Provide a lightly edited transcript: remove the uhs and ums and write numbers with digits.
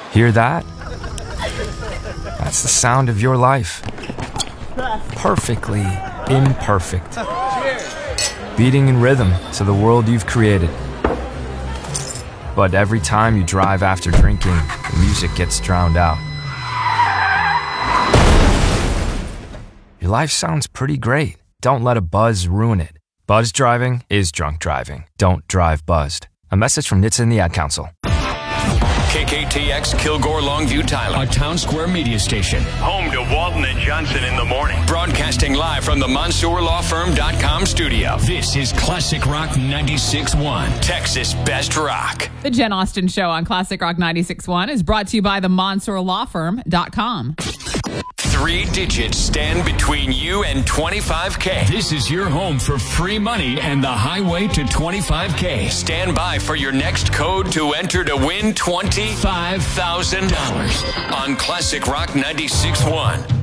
Hear that? That's the sound of your life. Perfectly imperfect. Beating in rhythm to the world you've created. But every time you drive after drinking, the music gets drowned out. Your life sounds pretty great. Don't let a buzz ruin it. Buzz driving is drunk driving. Don't drive buzzed. A message from NHTSA and the Ad Council. KKTX Kilgore Longview Tyler, a Town Square media station. Home to Walton and Johnson in the morning. Broadcasting live from the MonsourLawFirm.com studio. This is Classic Rock 96.1, Texas Best Rock. The Jen Austen Show on Classic Rock 96.1 is brought to you by the MonsourLawFirm.com. 3 digits stand between you and $25K. This is your home for free money and the highway to $25K. Stand by for your next code to enter to win $25,000 on Classic Rock 96.1.